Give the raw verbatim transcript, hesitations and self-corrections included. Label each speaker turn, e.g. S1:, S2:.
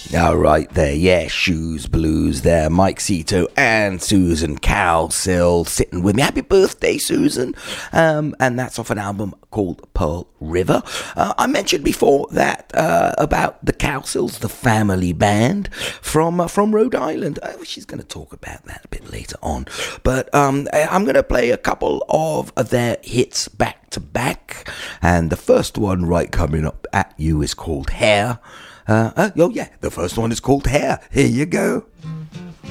S1: All right there, yeah, Shoes Blues there, Mike Cito and Susan Cowsill sitting with me. Happy birthday, Susan. Um, and that's off an album called Pearl River. Uh, I mentioned before that uh, about the Cowsills, the family band from uh, from Rhode Island. Uh, she's going to talk about that a bit later on. But um, I'm going to play a couple of their hits back to back. And the first one right coming up at you is called Hair. Uh, uh, oh yeah, the first one is called Hair. Here you go.